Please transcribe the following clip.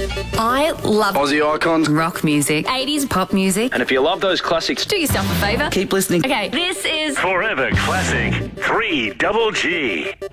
I love Aussie icons. rock music, 80s pop music. And if you love those classics, Do yourself a favour. Keep listening. Okay, this is Forever Classic 3 Double G.